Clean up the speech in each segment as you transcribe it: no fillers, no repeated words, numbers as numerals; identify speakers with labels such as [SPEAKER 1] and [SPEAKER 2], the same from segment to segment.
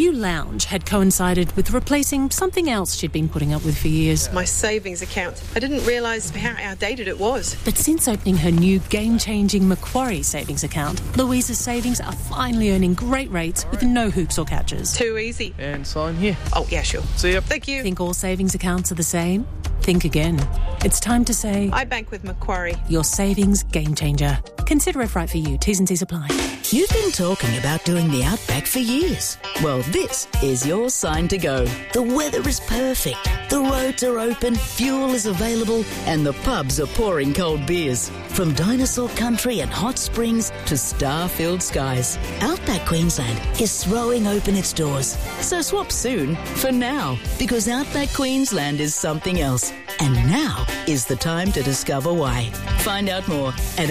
[SPEAKER 1] new lounge had coincided with replacing something else she'd been putting up with for years.
[SPEAKER 2] My savings account. I didn't realise how outdated it was.
[SPEAKER 1] But since opening her new game-changing Macquarie savings account, Louisa's savings are finally earning great rates with no hoops or catches.
[SPEAKER 2] Too easy.
[SPEAKER 3] And sign here.
[SPEAKER 2] Oh, yeah, sure.
[SPEAKER 3] See ya.
[SPEAKER 2] Thank you.
[SPEAKER 1] Think all savings accounts are the same? Think again. It's time to say...
[SPEAKER 2] I bank with Macquarie.
[SPEAKER 1] Your savings game changer. Consider if right for you. T's and C's apply.
[SPEAKER 4] You've been talking about doing the Outback for years. Well, this is your sign to go. The weather is perfect. The roads are open, fuel is available, and the pubs are pouring cold beers. From dinosaur country and hot springs to star-filled skies, Outback Queensland is throwing open its doors. So swap soon for now, because Outback Queensland is something else. And now is the time to discover why. Find out more at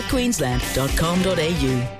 [SPEAKER 4] outbackqueensland.com.au.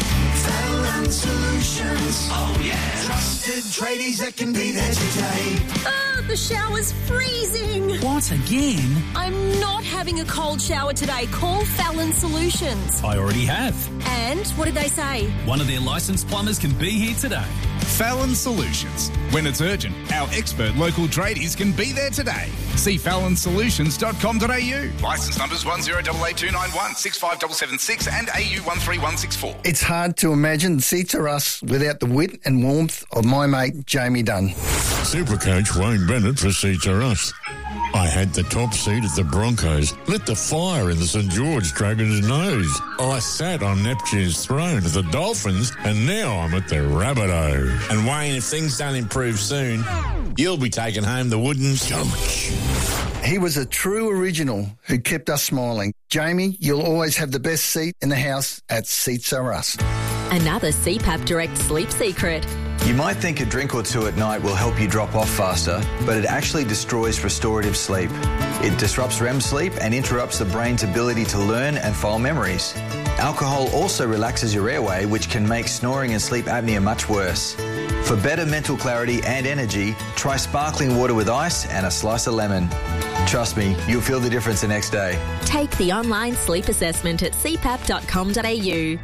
[SPEAKER 5] Fallon Solutions. Oh, yeah. Trusted tradies that can be there today.
[SPEAKER 6] The shower's freezing.
[SPEAKER 7] What, again?
[SPEAKER 6] I'm not having a cold shower today. Call Fallon Solutions.
[SPEAKER 7] I already have.
[SPEAKER 6] And what did they say?
[SPEAKER 7] One of their licensed plumbers can be here today.
[SPEAKER 8] Fallon Solutions. When it's urgent, our expert local tradies can be there today. See fallonsolutions.com.au. Licence numbers 10882916 65776 and AU 13164.
[SPEAKER 9] It's hard to imagine Seats Are Us without the wit and warmth of my mate Jamie Dunn.
[SPEAKER 10] Supercoach Wayne Bennett for Seats Are Us. I had the top seat at the Broncos, lit the fire in the St George Dragons' nose. I sat on Neptune's throne at the Dolphins, and now I'm at the Rabbitohs.
[SPEAKER 11] And Wayne, if things don't improve soon, you'll be taking home the wooden stomach.
[SPEAKER 9] He was a true original who kept us smiling. Jamie, you'll always have the best seat in the house at Seats Are Us.
[SPEAKER 6] Another CPAP Direct sleep secret.
[SPEAKER 12] You might think a drink or two at night will help you drop off faster, but it actually destroys restorative sleep. It disrupts REM sleep and interrupts the brain's ability to learn and file memories. Alcohol also relaxes your airway, which can make snoring and sleep apnea much worse. For better mental clarity and energy, try sparkling water with ice and a slice of lemon. Trust me, you'll feel the difference the next day.
[SPEAKER 6] Take the online sleep assessment at cpap.com.au.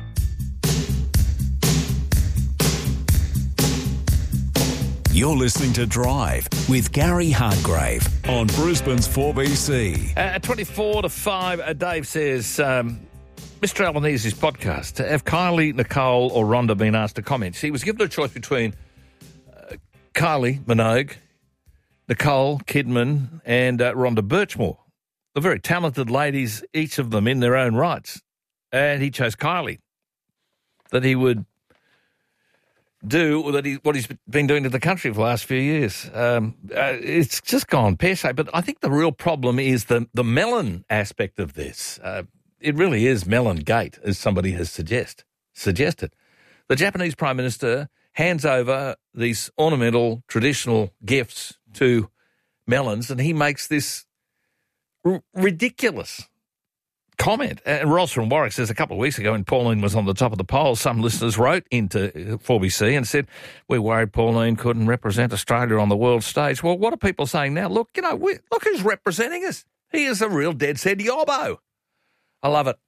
[SPEAKER 13] You're listening to Drive with Gary Hardgrave on Brisbane's 4BC.
[SPEAKER 14] At 24 to 5, Dave says, Mr. Albanese's podcast, have Kylie, Nicole or Rhonda been asked to comment? He was given a choice between Kylie Minogue, Nicole Kidman and Rhonda Birchmore. They're very talented ladies, each of them in their own rights. And he chose Kylie, that he would do what he's been doing to the country for the last few years. It's just gone pear-shaped. But I think the real problem is the melon aspect of this. It really is melon gate, as somebody has suggested. The Japanese Prime Minister hands over these ornamental, traditional gifts to melons, and he makes this ridiculous comment. And Ross from Warwick says a couple of weeks ago when Pauline was on the top of the poll, some listeners wrote into 4BC and said, we're worried Pauline couldn't represent Australia on the world stage. Well, what are people saying now? Look, look who's representing us. He is a real dead set yobbo. I love it.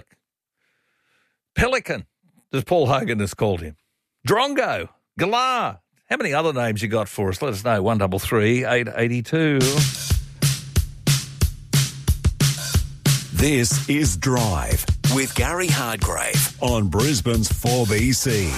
[SPEAKER 14] Pelican, as Paul Hogan has called him. Drongo, Galar. How many other names you got for us? Let us know. 133 882.
[SPEAKER 13] This is Drive with Gary Hardgrave on Brisbane's 4BC.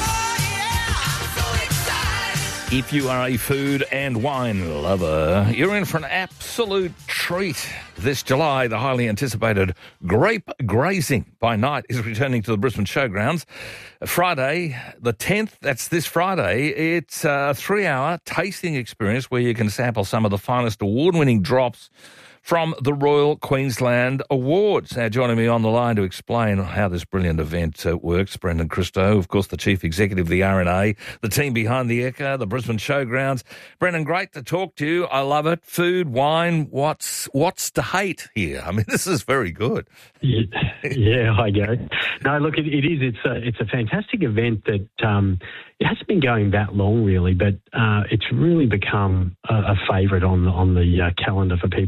[SPEAKER 14] If you are a food and wine lover, you're in for an absolute treat. This July, the highly anticipated Grape Grazing by Night is returning to the Brisbane Showgrounds. Friday, the 10th, that's this Friday. It's a 3-hour tasting experience where you can sample some of the finest award-winning drops from the Royal Queensland Awards. Now, joining me on the line to explain how this brilliant event works, Brendan Christo, of course, the Chief Executive of the RNA, the team behind the ECA, the Brisbane Showgrounds. Brendan, great to talk to you. I love it. Food, wine, what's to hate here? I mean, this is very good.
[SPEAKER 15] Yeah, hi, Gary. No, look, it is. It's a fantastic event that it hasn't been going that long, really, but it's really become a favourite on the calendar for people who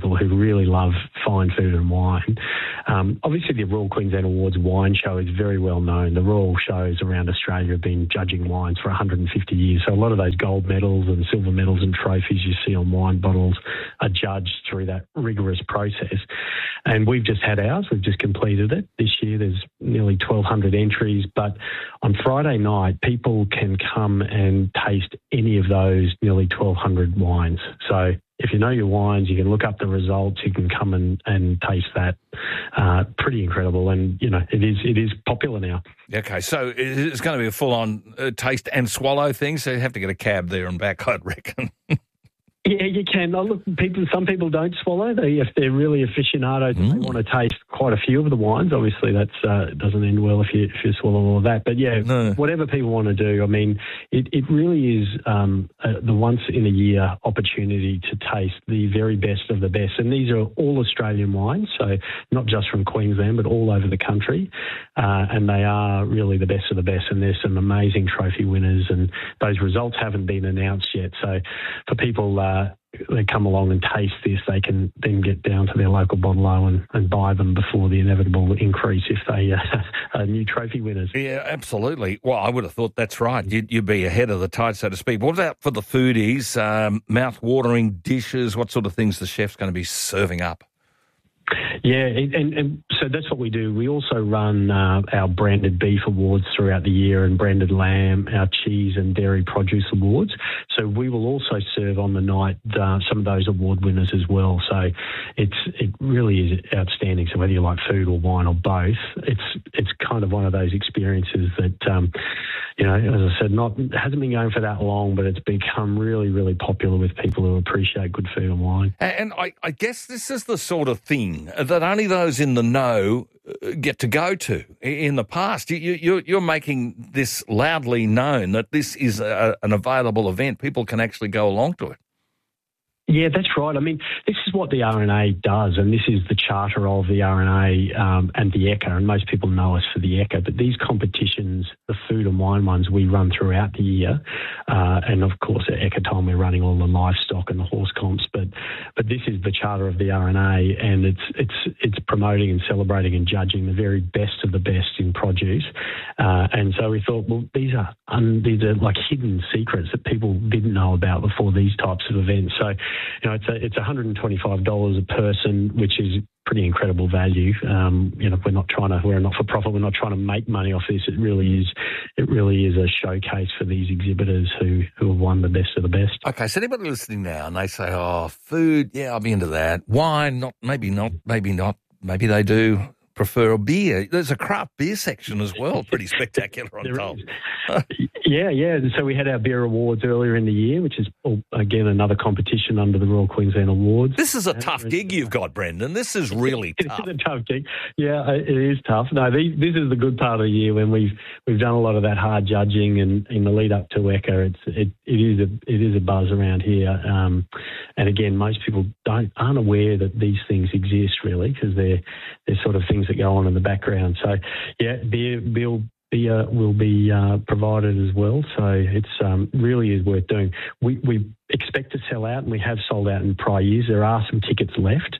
[SPEAKER 15] really love fine food and wine. Obviously, the Royal Queensland Awards wine show is very well known. The Royal shows around Australia have been judging wines for 150 years. So a lot of those gold medals and silver medals and trophies you see on wine bottles are judged through that rigorous process. And we've just had ours. We've just completed it. This year there's nearly 1,200 entries. But on Friday night, people can come and taste any of those nearly 1,200 wines. So if you know your wines, you can look up the results. You can come and taste that. Pretty incredible, and it is popular now.
[SPEAKER 14] Okay, so it's going to be a full-on taste and swallow thing. So you have to get a cab there and back, I'd reckon.
[SPEAKER 15] Yeah, you can. Oh, look, some people don't swallow. If they're really aficionados and they want to taste quite a few of the wines, obviously that doesn't end well if you swallow all of that. But yeah, whatever people want to do. I mean, it really is the once in a year opportunity to taste the very best of the best. And these are all Australian wines, so not just from Queensland, but all over the country. And they are really the best of the best. And there's some amazing trophy winners, and those results haven't been announced yet. So for people they come along and taste this, they can then get down to their local bottle-o and buy them before the inevitable increase if they are new trophy winners.
[SPEAKER 14] Yeah, absolutely. Well, I would have thought that's right. You'd be ahead of the tide, so to speak. What about for the foodies, mouth-watering dishes, what sort of things the chef's going to be serving up?
[SPEAKER 15] Yeah, and so that's what we do. We also run our branded beef awards throughout the year and branded lamb, our cheese and dairy produce awards. So we will also serve on the night some of those award winners as well. So it really is outstanding. So whether you like food or wine or both, it's kind of one of those experiences that, as I said, hasn't been going for that long, but it's become really, really popular with people who appreciate good food and wine.
[SPEAKER 14] And I guess this is the sort of thing that only those in the know get to go to. In the past, you're making this loudly known that this is an available event. People can actually go along to it.
[SPEAKER 15] Yeah, that's right. I mean, this is what the RNA does, and this is the charter of the RNA and the ECA, and most people know us for the ECA, but these competitions, the food and wine ones, we run throughout the year, and of course at ECA time we're running all the livestock and the horse comps, but this is the charter of the RNA, and it's promoting and celebrating and judging the very best of the best in produce, and so we thought, well, these are like hidden secrets that people didn't know about before these types of events. So it's $125 a person, which is pretty incredible value. We're a not-for-profit. We're not trying to make money off this. It really is a showcase for these exhibitors who have won the best of the best.
[SPEAKER 14] Okay, so anybody listening now and they say, "Oh, food, yeah, I'll be into that. Wine, maybe not. Maybe they do prefer a beer." There's a craft beer section as well. Pretty spectacular, I'm told.
[SPEAKER 15] Yeah. So we had our beer awards earlier in the year, which is, again, another competition under the Royal Queensland Awards.
[SPEAKER 14] This is a tough gig you've got, Brendan. This is really tough.
[SPEAKER 15] It is a tough gig. Yeah, it is tough. No, this is the good part of the year when we've done a lot of that hard judging, and in the lead up to ECA, it is a buzz around here. And again, most people aren't aware that these things exist really, because they're sort of things that go on in the background. So yeah, beer will be provided as well. So it's really is worth doing. We expect to sell out, and we have sold out in prior years. There are some tickets left,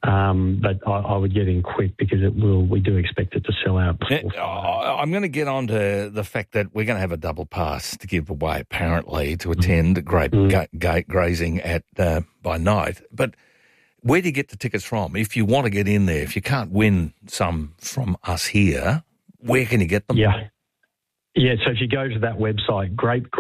[SPEAKER 15] but I would get in quick because we do expect it to sell out.
[SPEAKER 14] I'm going to get on to the fact that we're going to have a double pass to give away, apparently, to attend grape grazing at by night. But where do you get the tickets from? If you want to get in there, if you can't win some from us here, where can you get them?
[SPEAKER 15] Yeah. So if you go to that website,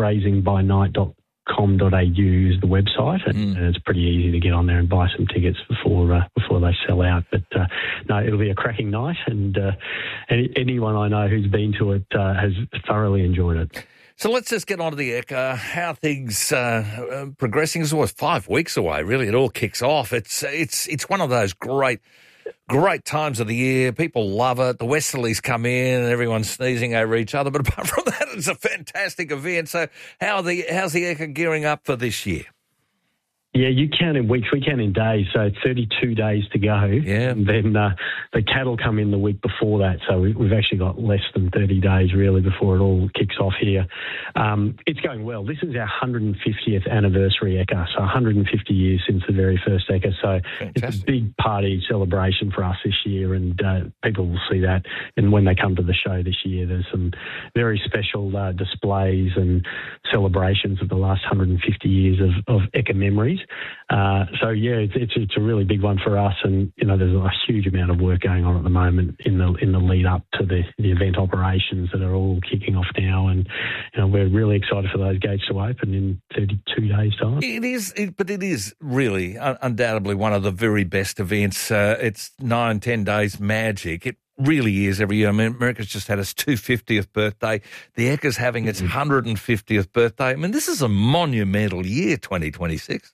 [SPEAKER 15] grapegrazingbynight.com.au is the website, and it's pretty easy to get on there and buy some tickets before they sell out. But no, it'll be a cracking night, and anyone I know who's been to it has thoroughly enjoyed it.
[SPEAKER 14] So let's just get on to the ECA, how things progressing. It's always 5 weeks away, really. It all kicks off. It's one of those great times of the year. People love it. The Westerlies come in and everyone's sneezing over each other. But apart from that, it's a fantastic event. So how's the ECA gearing up for this year?
[SPEAKER 15] Yeah, you count in weeks, we count in days, so 32 days to go.
[SPEAKER 14] Yeah.
[SPEAKER 15] And then the cattle come in the week before that, so we've actually got less than 30 days really before it all kicks off here. It's going well. This is our 150th anniversary Ekka, so 150 years since the very first Ekka, so
[SPEAKER 14] Fantastic.
[SPEAKER 15] It's a big party celebration for us this year, and people will see that. And when they come to the show this year, there's some very special displays and celebrations of the last 150 years of Ekka memories. It's a really big one for us, and there's a huge amount of work going on at the moment in the lead up to the event operations that are all kicking off now, and we're really excited for those gates to open in 32 days' time.
[SPEAKER 14] It is really undoubtedly one of the very best events. It's 9-10 days magic. It really is every year. I mean, America's just had its 250th birthday. The Ekka's having its 150th birthday. I mean, this is a monumental year, 2026.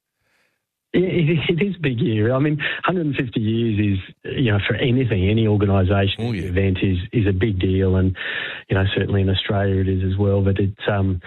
[SPEAKER 15] It is a big year. I mean, 150 years is, for anything, any organisation event is a big deal, and certainly in Australia it is as well. But it's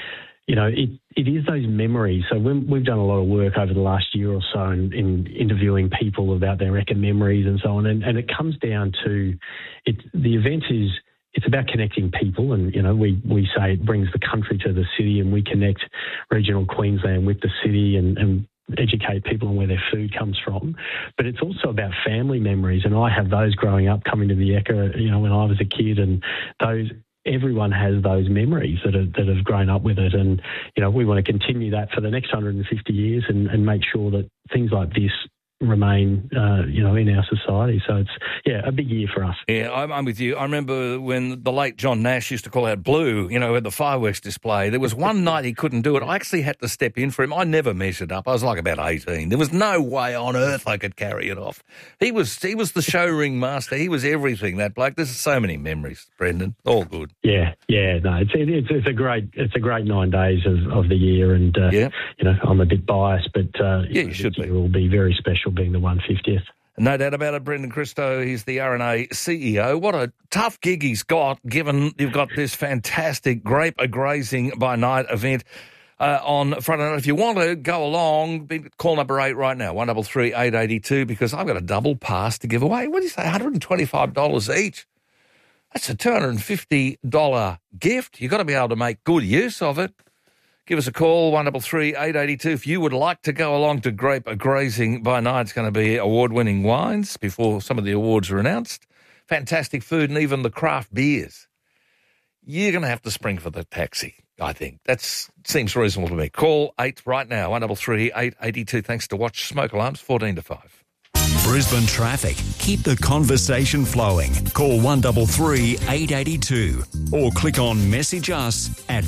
[SPEAKER 15] it is those memories. So we've done a lot of work over the last year or so in interviewing people about their Ekka memories and so on, and it comes down to the event is. It's about connecting people, and, we say it brings the country to the city, and we connect regional Queensland with the city and educate people on where their food comes from. But it's also about family memories, and I have those growing up, coming to the Ekka, when I was a kid, and everyone has those memories that have grown up with it, and, we want to continue that for the next 150 years and make sure that things like this remain, in our society. So it's, a big year for us.
[SPEAKER 14] Yeah, I'm with you. I remember when the late John Nash used to call out Blue, at the fireworks display. There was one night he couldn't do it. I actually had to step in for him. I never measured up. I was like about 18. There was no way on earth I could carry it off. He was the show ring master. He was everything, that bloke. There's so many memories, Brendan. All good.
[SPEAKER 15] Yeah. No, it's a great 9 days of the year, and I'm a bit biased, but
[SPEAKER 14] you should be.
[SPEAKER 15] It will be very special, being the 150th.
[SPEAKER 14] No doubt about it. Brendan Christo, he's the RNA CEO. What a tough gig he's got, given you've got this fantastic grape grazing by night event on Friday night. If you want to go along, call number 8 right now, 133 882, because I've got a double pass to give away. What do you say, $125 each? That's a $250 gift. You've got to be able to make good use of it. Give us a call, 133 882. If you would like to go along to Grape Grazing by Night, it's going to be award-winning wines before some of the awards are announced. Fantastic food and even the craft beers. You're going to have to spring for the taxi, I think. That seems reasonable to me. Call 8 right now, 133 882. Thanks to Watch Smoke Alarms, 14 to 5.
[SPEAKER 13] Brisbane traffic. Keep the conversation flowing. Call 133 882 or click on message us at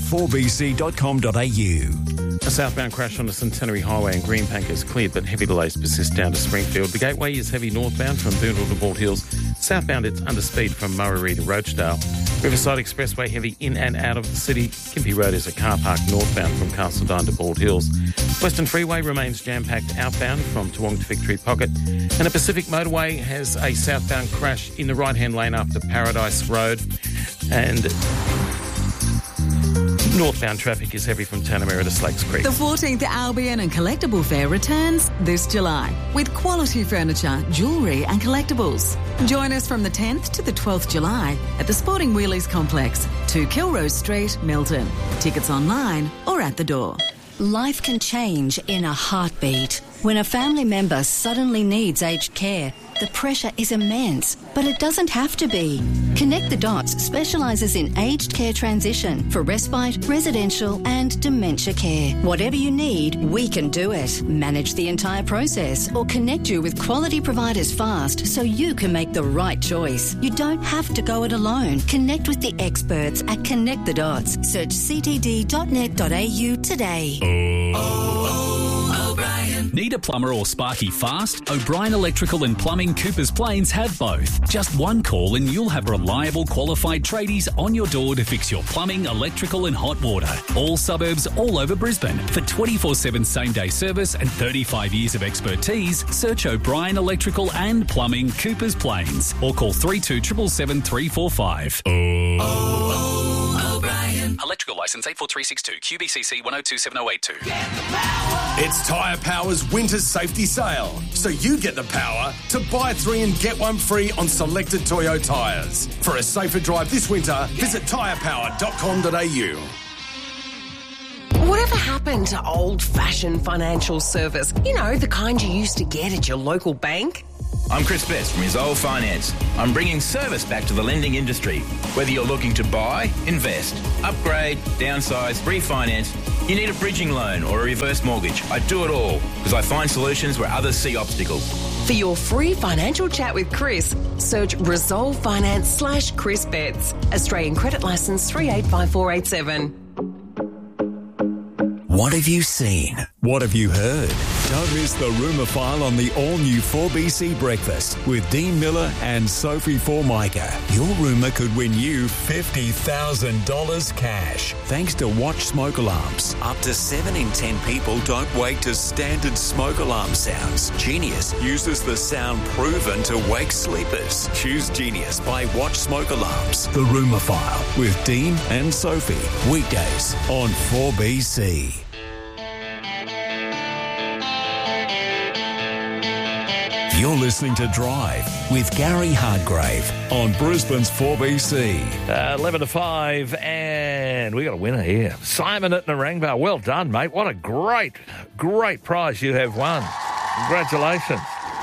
[SPEAKER 13] 4bc.com.au.
[SPEAKER 3] A southbound crash on the Centenary Highway in Greenbank is cleared, but heavy delays persist down to Springfield. The Gateway is heavy northbound from Boondall to Bald Hills. Southbound, it's under speed from Murray to Roachdale. Riverside Expressway heavy in and out of the city. Gympie Road is a car park northbound from Castledine to Bald Hills. Western Freeway remains jam-packed outbound from Toowong to Victory Pocket. And the Pacific Motorway has a southbound crash in the right-hand lane after Paradise Road. And northbound traffic is heavy from Tanamera to Slakes Creek.
[SPEAKER 16] The 14th Albion and Collectible Fair returns this July with quality furniture, jewellery and collectibles. Join us from the 10th to the 12th July at the Sporting Wheelies Complex, 2 Kilrose Street, Milton. Tickets online or at the door.
[SPEAKER 17] Life can change in a heartbeat. When a family member suddenly needs aged care, the pressure is immense, but it doesn't have to be. Connect the Dots specialises in aged care transition for respite, residential and dementia care. Whatever you need, we can do it. Manage the entire process or connect you with quality providers fast so you can make the right choice. You don't have to go it alone. Connect with the experts at Connect the Dots. Search ctd.net.au today.
[SPEAKER 7] Need a plumber or sparky fast? O'Brien Electrical and Plumbing Coopers Plains have both. Just one call and you'll have reliable qualified tradies on your door to fix your plumbing, electrical and hot water. All suburbs all over Brisbane. For 24/7 same-day service and 35 years of expertise, search O'Brien Electrical and Plumbing Coopers Plains or call 3277 345.
[SPEAKER 5] O'Brien.
[SPEAKER 7] Electrical licence 84362 QBCC 102782.
[SPEAKER 18] It's Tyre Power's winter safety sale, so you get the power to buy 3 and get 1 free on selected Toyo tyres. For a safer drive this winter, visit tyrepower.com.au.
[SPEAKER 19] Whatever happened to old-fashioned financial service? You know, the kind you used to get at your local bank?
[SPEAKER 20] I'm Chris Best from Resolve Finance. I'm bringing service back to the lending industry. Whether you're looking to buy, invest, upgrade, downsize, refinance, you need a bridging loan or a reverse mortgage. I do it all because I find solutions where others see obstacles.
[SPEAKER 19] For your free financial chat with Chris, search Resolve Finance/Chris Betts. Australian Credit Licence 385487.
[SPEAKER 13] What have you seen? What have you heard? Don't miss the Rumour File on the all-new 4BC Breakfast with Dean Miller and Sophie Formica. Your rumour could win you $50,000 cash. Thanks to Watch Smoke Alarms. Up to 7 in 10 people don't wake to standard smoke alarm sounds. Genius uses the sound proven to wake sleepers. Choose Genius by Watch Smoke Alarms. The Rumour File with Dean and Sophie. Weekdays on 4BC. You're listening to Drive with Gary Hardgrave on Brisbane's 4BC.
[SPEAKER 14] 11 to 5, and we got a winner here. Simon at Narangba. Well done, mate. What a great prize you have won. Congratulations.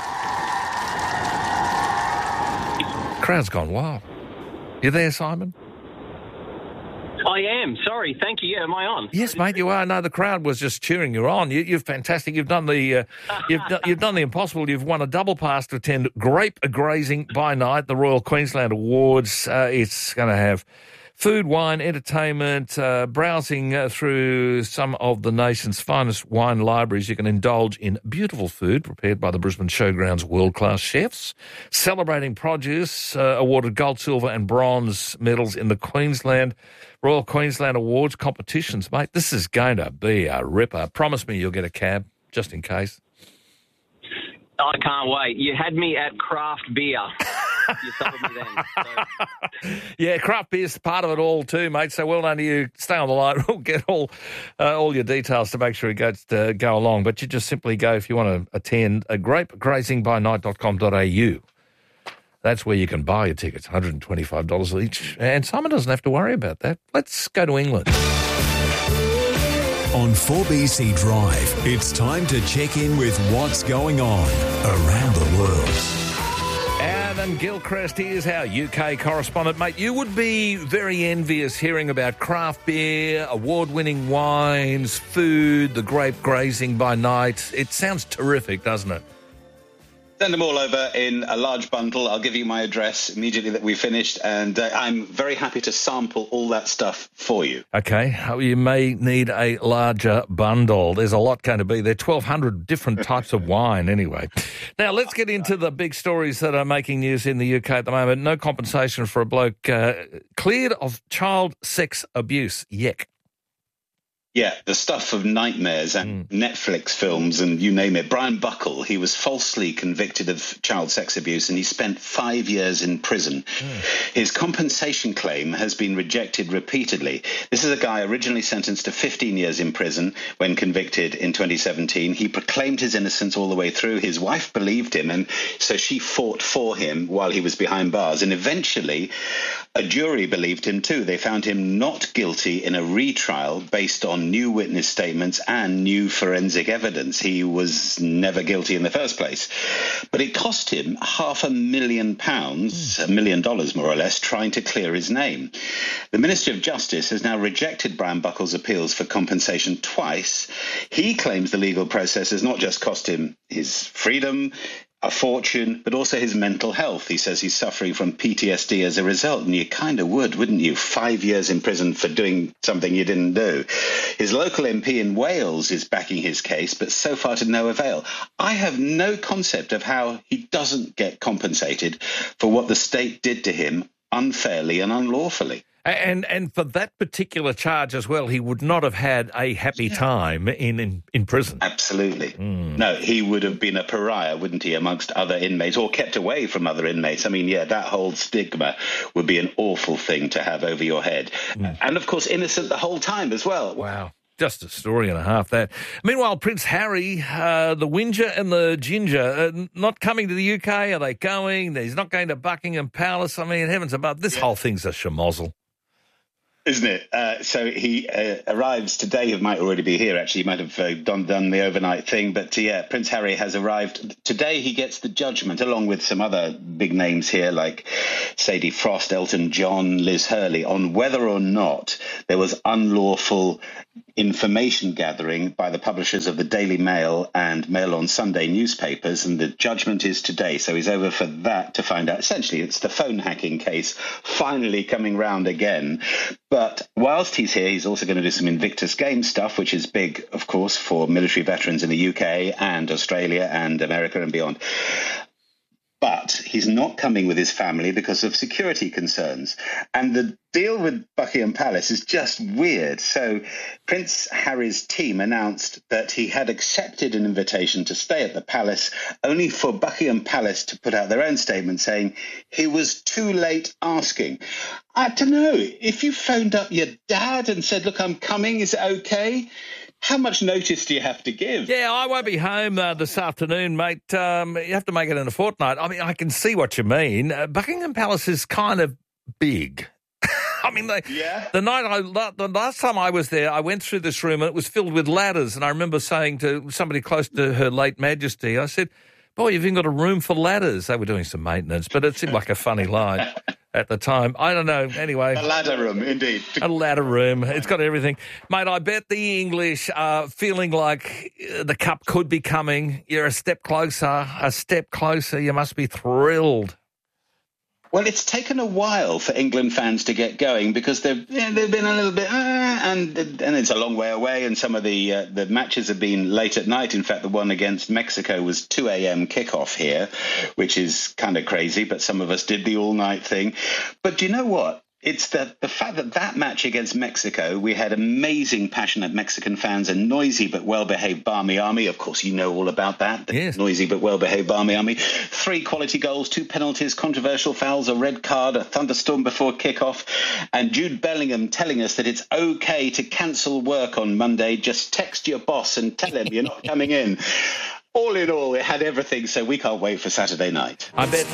[SPEAKER 14] Crowd's gone wild. You there, Simon?
[SPEAKER 21] I am. Sorry. Thank you. Yeah, am I on?
[SPEAKER 14] Yes, mate, you are. No, the crowd was just cheering you on. You're fantastic. You've done the you've done the impossible. You've won a double pass to attend Grape Grazing by Night, the Royal Queensland Awards. It's going to have food, wine, entertainment, browsing through some of the nation's finest wine libraries. You can indulge in beautiful food prepared by the Brisbane Showgrounds world-class chefs, celebrating produce, awarded gold, silver and bronze medals in the Queensland Royal Queensland Awards competitions. Mate, this is going to be a ripper. Promise me you'll get a cab, just in case.
[SPEAKER 21] I can't wait. You had me at craft beer. You sold me then. So.
[SPEAKER 14] Yeah, craft beer's part of it all too, mate. So well done to you. Stay on the line. We'll get all your details to make sure it goes to go along. But you just simply go, if you want to attend, grapegrazingbynight.com.au. That's where you can buy your tickets, $125 each. And Simon doesn't have to worry about that. Let's go to England.
[SPEAKER 13] On 4BC Drive, it's time to check in with what's going on around the world.
[SPEAKER 14] Adam Gilchrist, he is our UK correspondent. Mate, you would be very envious hearing about craft beer, award-winning wines, food, the grape grazing by night. It sounds terrific, doesn't it?
[SPEAKER 22] Send them all over in a large bundle. I'll give you my address immediately that we've finished, and I'm very happy to sample all that stuff for you.
[SPEAKER 14] Okay. You may need a larger bundle. There's a lot going to be there. 1,200 different types of wine anyway. Now, let's get into the big stories that are making news in the UK at the moment. No compensation for a bloke cleared of child sex abuse. Yek.
[SPEAKER 22] Yeah, the stuff of nightmares and Netflix films and you name it. Brian Buckle, he was falsely convicted of child sex abuse and he spent 5 years in prison. His compensation claim has been rejected repeatedly. This is a guy originally sentenced to 15 years in prison when convicted in 2017. He proclaimed his innocence all the way through. His wife believed him, and so she fought for him while he was behind bars. And eventually, a jury believed him too. They found him not guilty in a retrial based on new witness statements and new forensic evidence. He was never guilty in the first place. But it cost him £500,000, $1 million more or less, trying to clear his name. The Ministry of Justice has now rejected Brian Buckle's appeals for compensation twice. He claims the legal process has not just cost him his freedom, a fortune, but also his mental health. He says he's suffering from PTSD as a result, and you kind of would, wouldn't you? 5 years in prison for doing something you didn't do. His local MP in Wales is backing his case, but so far to no avail. I have no concept of how he doesn't get compensated for what the state did to him unfairly and unlawfully.
[SPEAKER 14] And for that particular charge as well, he would not have had a happy time in prison.
[SPEAKER 22] Absolutely. No, he would have been a pariah, wouldn't he, amongst other inmates, or kept away from other inmates. I mean, that whole stigma would be an awful thing to have over your head. And, of course, innocent the whole time as well.
[SPEAKER 14] Wow. Just a story and a half, that. Meanwhile, Prince Harry, the Whinger and the Ginger, not coming to the UK. Are they going? He's not going to Buckingham Palace. I mean, heavens above, this whole thing's a schmozzle.
[SPEAKER 22] Isn't it? So he arrives today. He might already be here, actually. He might have done the overnight thing. But, Prince Harry has arrived. Today he gets the judgment, along with some other big names here, like Sadie Frost, Elton John, Liz Hurley, on whether or not there was unlawful information gathering by the publishers of the Daily Mail and Mail on Sunday newspapers, and the judgment is today. So he's over for that to find out. Essentially, it's the phone hacking case finally coming round again. But whilst he's here, he's also going to do some Invictus Games stuff, which is big, of course, for military veterans in the UK and Australia and America and beyond. But he's not coming with his family because of security concerns. And the deal with Buckingham Palace is just weird. So Prince Harry's team announced that he had accepted an invitation to stay at the palace, only for Buckingham Palace to put out their own statement saying he was too late asking. I don't know. If you phoned up your dad and said, look, I'm coming, is it okay? How much notice do you have to give?
[SPEAKER 14] Yeah, I won't be home this afternoon, mate. You have to make it in a fortnight. I mean, I can see what you mean. Buckingham Palace is kind of big. I mean, the last time I was there, I went through this room and it was filled with ladders. And I remember saying to somebody close to Her Late Majesty, I said, boy, you've even got a room for ladders. They were doing some maintenance, but it seemed like a funny line at the time. I don't know. Anyway.
[SPEAKER 22] A ladder room, indeed.
[SPEAKER 14] A ladder room. It's got everything. Mate, I bet the English are feeling like the cup could be coming. You're a step closer. You must be thrilled.
[SPEAKER 22] Well, it's taken a while for England fans to get going because they've been a little bit, and it's a long way away. And some of the matches have been late at night. In fact, the one against Mexico was 2 a.m. kickoff here, which is kind of crazy. But some of us did the all-night thing. But do you know what? It's the fact that match against Mexico, we had amazing, passionate Mexican fans, a noisy but well-behaved Barmy Army. Of course, you know all about that. Yes. Noisy but well-behaved Barmy Army. 3 quality goals, 2 penalties, controversial fouls, a red card, a thunderstorm before kickoff, and Jude Bellingham telling us that it's okay to cancel work on Monday. Just text your boss and tell him you're not coming in. All in all, it had everything, so we can't wait for Saturday night.
[SPEAKER 14] I bet.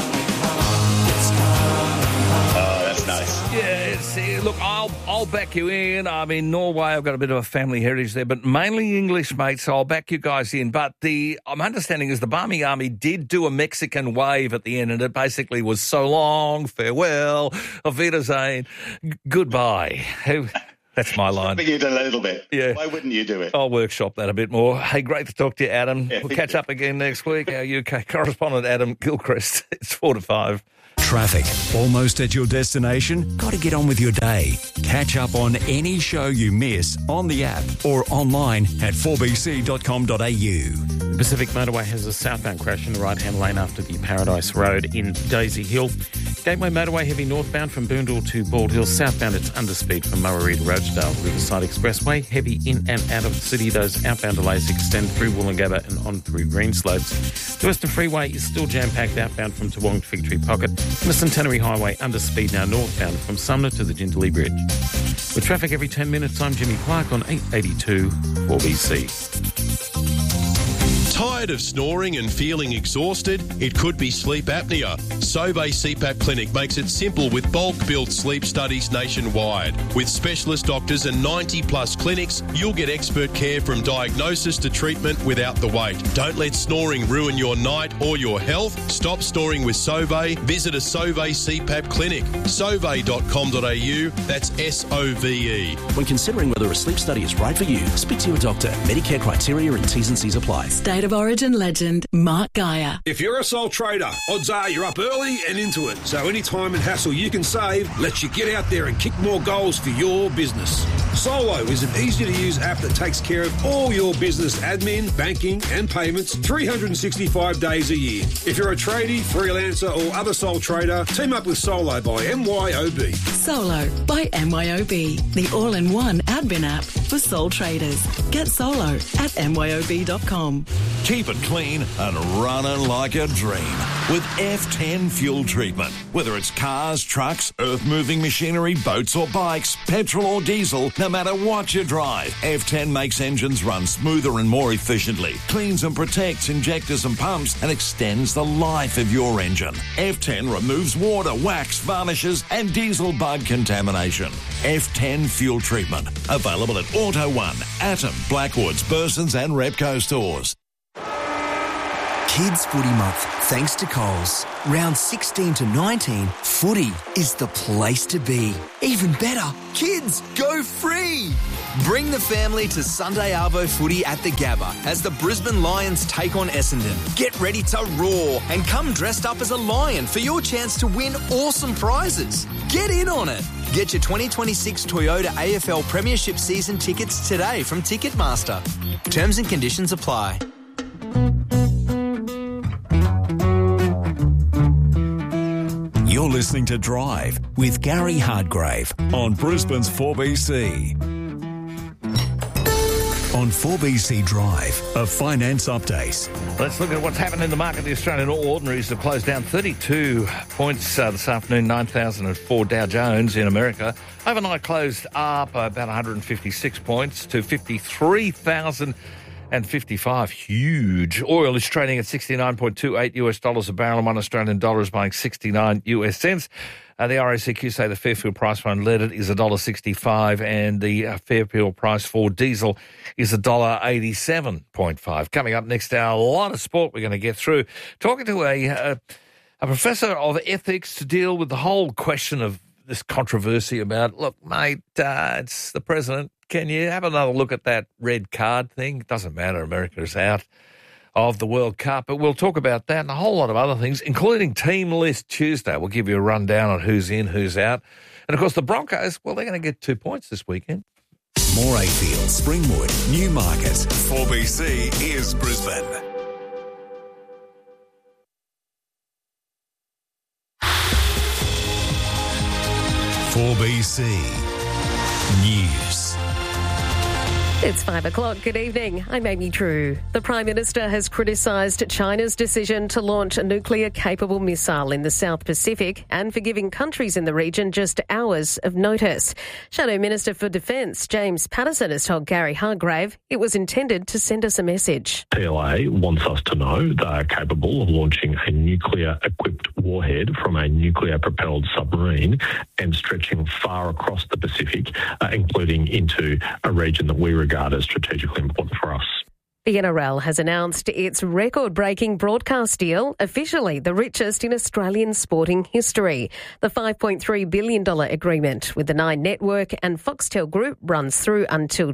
[SPEAKER 22] Nice.
[SPEAKER 14] Yeah, look, I'll back you in. I mean, Norway, I've got a bit of a family heritage there, but mainly English, mate, so I'll back you guys in. But my understanding is the Barmy Army did do a Mexican wave at the end, and it basically was so long, farewell, auf Wiedersehen, goodbye. That's my line.
[SPEAKER 22] You did a little bit.
[SPEAKER 14] Yeah.
[SPEAKER 22] Why wouldn't you do it?
[SPEAKER 14] I'll workshop that a bit more. Hey, great to talk to you, Adam. We'll catch up again next week. Our UK correspondent, Adam Gilchrist. It's 4 to 5.
[SPEAKER 13] Traffic. Almost at your destination? Got to get on with your day. Catch up on any show you miss on the app or online at 4bc.com.au.
[SPEAKER 3] The Pacific Motorway has a southbound crash in the right-hand lane after the Paradise Road in Daisy Hill. Gateway Motorway heavy northbound from Boondall to Bald Hill. Southbound it's underspeed from Murray to Rochedale. Riverside Expressway heavy in and out of the city. Those outbound delays extend through Woolloongabba and on through Greenslopes. The Western Freeway is still jam-packed outbound from Toowong to Fig Tree Pocket. And the Centenary Highway underspeed now northbound from Sumner to the Jindalee Bridge. With traffic every 10 minutes, I'm Jimmy Clark on 882 4BC.
[SPEAKER 1] Tired of snoring and feeling exhausted? It could be sleep apnea. Sauvé CPAP Clinic makes it simple with bulk-built sleep studies nationwide. With specialist doctors and 90-plus clinics, you'll get expert care from diagnosis to treatment without the wait. Don't let snoring ruin your night or your health. Stop snoring with Sauvé. Visit a Sauvé CPAP Clinic. Sauvé.com.au. That's SOVE.
[SPEAKER 2] When considering whether a sleep study is right for you, speak to your doctor. Medicare criteria and T's and C's apply.
[SPEAKER 16] State of Origin legend, Mark Geyer.
[SPEAKER 23] If you're a sole trader, odds are you're up early and into it. So any time and hassle you can save lets you get out there and kick more goals for your business. Solo is an easy-to-use app that takes care of all your business admin, banking and payments 365 days a year. If you're a tradie, freelancer or other sole trader, team up with Solo by MYOB.
[SPEAKER 16] Solo by MYOB, the all-in-one admin app for sole traders. Get Solo at MYOB.com.
[SPEAKER 4] Keep it clean and running like a dream with F10 fuel treatment. Whether it's cars, trucks, earth-moving machinery, boats or bikes, petrol or diesel, no matter what you drive, F10 makes engines run smoother and more efficiently, cleans and protects injectors and pumps, and extends the life of your engine. F10 removes water, wax, varnishes and diesel bug contamination. F10 fuel treatment. Available at Auto One, Atom, Blackwoods, Burson's and Repco stores.
[SPEAKER 8] Kids Footy Month, thanks to Coles. Round 16 to 19, footy is the place to be. Even better, kids go free. Bring the family to Sunday Arvo footy at the Gabba as the Brisbane Lions take on Essendon. Get ready to roar and come dressed up as a lion for your chance to win awesome prizes. Get in on it. Get your 2026 Toyota AFL Premiership season tickets today from Ticketmaster. Terms and conditions apply.
[SPEAKER 13] You're listening to Drive with Gary Hardgrave on Brisbane's 4BC. On 4BC Drive, a finance update.
[SPEAKER 14] Let's look at what's happened in the market. The Australian All Ordinaries have closed down 32 points this afternoon, 9,004 Dow Jones in America. Overnight closed up about 156 points to 53,055. Huge. Oil is trading at $69.28 US dollars a barrel, and $1 Australian dollar is buying 69 US cents. The RACQ say the Fairfield price for unleaded is $1.65 and the Fairfield price for diesel is $1.87.5. Coming up next hour, a lot of sport we're going to get through. Talking to a professor of ethics to deal with the whole question of this controversy about, look, mate, it's the president. Can you have another look at that red card thing? It doesn't matter. America is out of the World Cup. But we'll talk about that and a whole lot of other things, including Team List Tuesday. We'll give you a rundown on who's in, who's out. And, of course, the Broncos, well, they're going to get 2 points this weekend.
[SPEAKER 13] Morayfield, Springwood, Newmarket. 4BC is Brisbane. News.
[SPEAKER 10] It's 5 o'clock. Good evening. I'm Amy Drew. The Prime Minister has criticised China's decision to launch a nuclear-capable missile in the South Pacific and for giving countries in the region just hours of notice. Shadow Minister for Defence James Patterson has told Gary Hargrave it was intended to send us a message.
[SPEAKER 15] PLA wants us to know they are capable of launching a nuclear-equipped warhead from a nuclear-propelled submarine and stretching far across the Pacific, including into a region that we regard as strategically important for us.
[SPEAKER 10] The NRL has announced its record-breaking broadcast deal, officially the richest in Australian sporting history. The $5.3 billion agreement with the Nine Network and Foxtel Group runs through until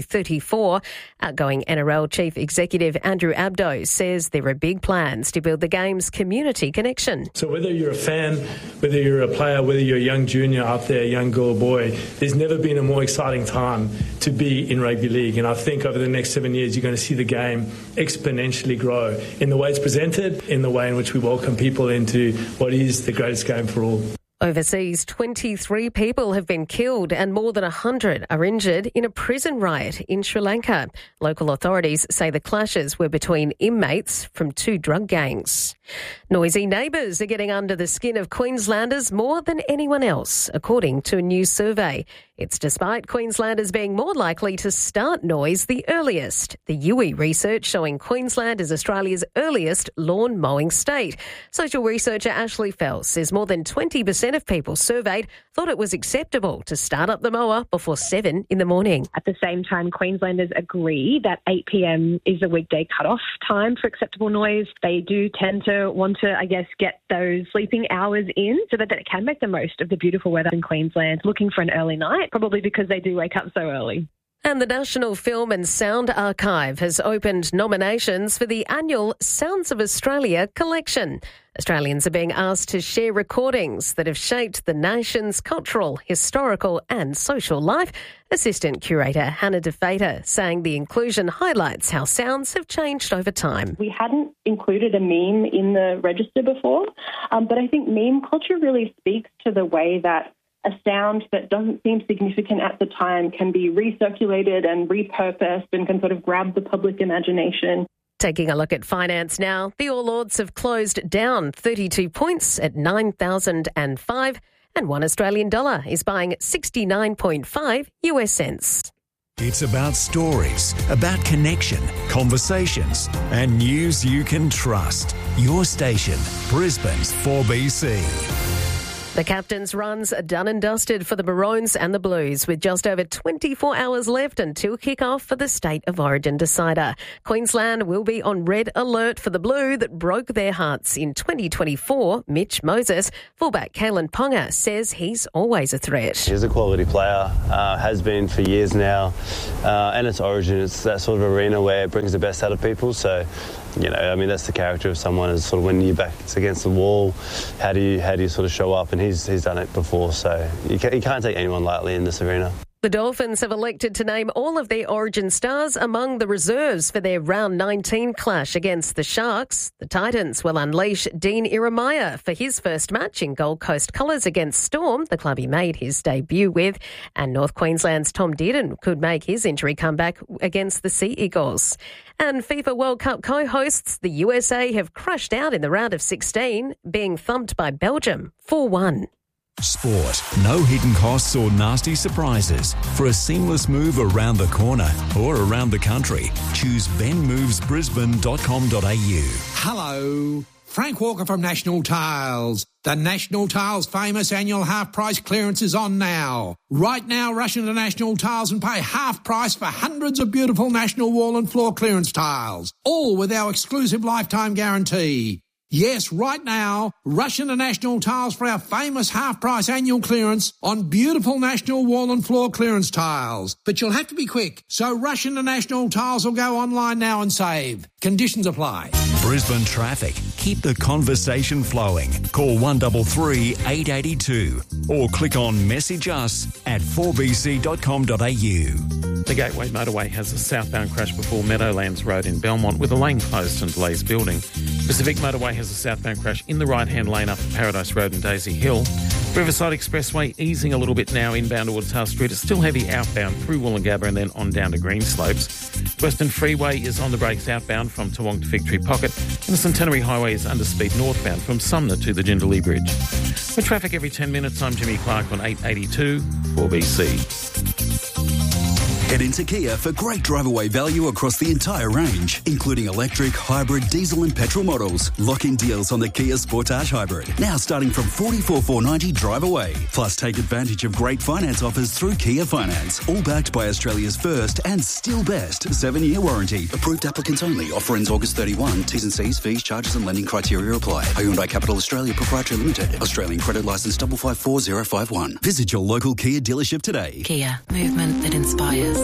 [SPEAKER 10] 2034. Outgoing NRL Chief Executive Andrew Abdo says there are big plans to build the game's community connection.
[SPEAKER 24] So whether you're a fan, whether you're a player, whether you're a young junior up there, a young girl or boy, there's never been a more exciting time to be in rugby league. And I think over the next 7 years, you're going to see the game exponentially grow in the way it's presented, in the way in which we welcome people into what is the greatest game for all.
[SPEAKER 10] Overseas, 23 people have been killed and more than 100 are injured in a prison riot in Sri Lanka. Local authorities say the clashes were between inmates from 2 drug gangs. Noisy neighbours are getting under the skin of Queenslanders more than anyone else, according to a new survey. It's despite Queenslanders being more likely to start noise the earliest. The UE research showing Queensland is Australia's earliest lawn mowing state. Social researcher Ashley Fell says more than 20% of people surveyed thought it was acceptable to start up the mower before 7 in the morning.
[SPEAKER 25] At the same time, Queenslanders agree that 8 p.m. is the weekday cut-off time for acceptable noise. They do tend to want to, get those sleeping hours in so that they can make the most of the beautiful weather in Queensland, looking for an early night, probably because they do wake up so early.
[SPEAKER 10] And the National Film and Sound Archive has opened nominations for the annual Sounds of Australia collection. Australians are being asked to share recordings that have shaped the nation's cultural, historical and social life. Assistant Curator Hannah DeFater saying the inclusion highlights how sounds have changed over time.
[SPEAKER 6] We hadn't included a meme in the register before, but I think meme culture really speaks to the way that a sound that doesn't seem significant at the time can be recirculated and repurposed and can sort of grab the public imagination.
[SPEAKER 10] Taking a look at finance now, the All Ords have closed down 32 points at 9,005 and $1 Australian dollar is buying 69.5 US cents.
[SPEAKER 13] It's about stories, about connection, conversations and news you can trust. Your station, Brisbane's 4BC.
[SPEAKER 10] The captain's runs are done and dusted for the Maroons and the Blues with just over 24 hours left until kick-off for the State of Origin decider. Queensland will be on red alert for the Blue that broke their hearts in 2024. Mitch Moses, fullback Kalen Ponga, says he's always a threat.
[SPEAKER 9] He's a quality player, has been for years now, and it's Origin. It's that sort of arena where it brings the best out of people, so... You know, I mean, that's the character of someone is sort of when your back's against the wall, how do you sort of show up? And he's done it before, so you can't take anyone lightly in this arena.
[SPEAKER 10] The Dolphins have elected to name all of their Origin stars among the reserves for their round 19 clash against the Sharks. The Titans will unleash Dean Ieremia for his first match in Gold Coast colours against Storm, the club he made his debut with. And North Queensland's Tom Dearden could make his injury comeback against the Sea Eagles. And FIFA World Cup co-hosts, the USA, have crashed out in the round of 16, being thumped by Belgium 4-1.
[SPEAKER 13] Sport. No hidden costs or nasty surprises. For a seamless move around the corner or around the country, choose benmovesbrisbane.com.au.
[SPEAKER 11] Hello. Frank Walker from National Tiles. The National Tiles famous annual half-price clearance is on now. Right now, rush into National Tiles and pay half price for hundreds of beautiful National wall and floor clearance tiles, all with our exclusive lifetime guarantee. Yes, right now, rush into National Tiles for our famous half-price annual clearance on beautiful National wall and floor clearance tiles. But you'll have to be quick, so rush into National Tiles or go online now and save. Conditions apply.
[SPEAKER 13] Brisbane traffic. Keep the conversation flowing. Call 133 882 or click on message us at 4bc.com.au.
[SPEAKER 3] The Gateway Motorway has a southbound crash before Meadowlands Road in Belmont with a lane closed and delays building. Pacific Motorway has a southbound crash in the right-hand lane up Paradise Road and Daisy Hill. Riverside Expressway easing a little bit now inbound towards Hull Street. It's still heavy outbound through Woolloongabba and then on down to Greenslopes. Western Freeway is on the brakes outbound from Toowong to Victory Pocket, and the Centenary Highway is under speed northbound from Sumner to the Jindalee Bridge. With traffic every 10 minutes, I'm Jimmy Clark on 882 4BC.
[SPEAKER 12] Head into Kia for great drive-away value across the entire range, including electric, hybrid, diesel and petrol models. Lock-in deals on the Kia Sportage Hybrid, now starting from $44,490 drive-away. Plus, take advantage of great finance offers through Kia Finance, all backed by Australia's first and still best 7-year warranty. Approved applicants only. Offer ends August 31. T's and C's, fees, charges and lending criteria apply. Hyundai Capital Australia Proprietary Limited. Australian credit licence 554051. Visit your local Kia dealership today.
[SPEAKER 17] Kia. Movement that inspires.